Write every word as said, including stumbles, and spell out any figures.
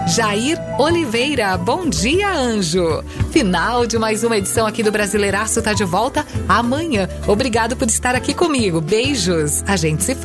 Jair Oliveira, bom dia, anjo. Final de mais uma edição aqui do Brasileiraço, tá de volta amanhã. Obrigado por estar aqui comigo. Beijos. A gente se fala.